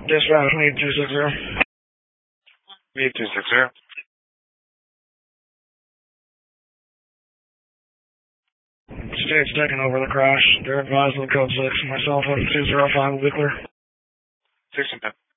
Dispatch, need 260. Need 260. State's taking over the crash. They're advised of the code 6. My cell phone 205 will be clear. 6 and 10.